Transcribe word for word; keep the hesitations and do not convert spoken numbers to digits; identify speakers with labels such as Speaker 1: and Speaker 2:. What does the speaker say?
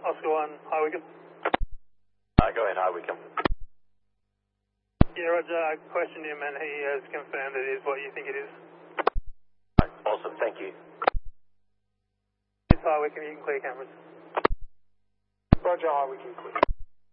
Speaker 1: Oscar one, High Wycombe.
Speaker 2: Uh, go ahead, High Wycombe.
Speaker 1: Yeah, Roger, I questioned him and he has confirmed it is what you think it is.
Speaker 2: Right, awesome, thank you.
Speaker 1: It's High Wycombe, you can clear cameras.
Speaker 3: Roger, High Wycombe, clear.